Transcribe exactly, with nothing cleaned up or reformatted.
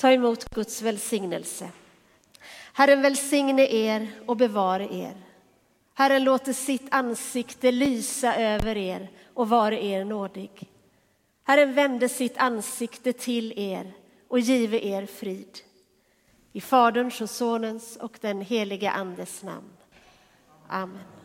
Ta emot Guds välsignelse. Herren välsigne er och bevare er. Herren låter sitt ansikte lysa över er och vare er nådig. Herren vände sitt ansikte till er och give er frid. I Faderns och Sonens och den heliga Andes namn. Amen.